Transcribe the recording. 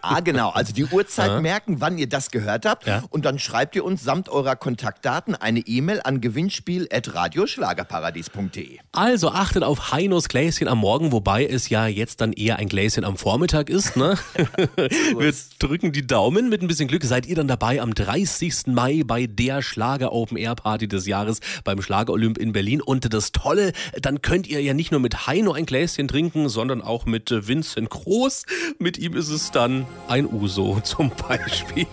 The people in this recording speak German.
Genau. Also die Uhrzeit merken, wann ihr das gehört habt. Ja. Und dann schreibt ihr uns samt eurer Kontaktdaten eine E-Mail an gewinnspiel@radioschlagerparadies.de. Also achtet auf Heinos Gläschen am Morgen, wobei es ja jetzt dann eher ein Gläschen am Vormittag ist. Ne? Wir drücken die Daumen. Mit ein bisschen Glück seid ihr dann dabei am 30. Mai bei der Schlager-Open-Air-Party des Jahres beim Schlager-Olymp in Berlin. Und das Tolle, dann könnt ihr ja nicht nur mit Heino ein Gläschen trinken, sondern auch mit Vincent Groß. Mit ihm ist es dann ein Uso zum Beispiel.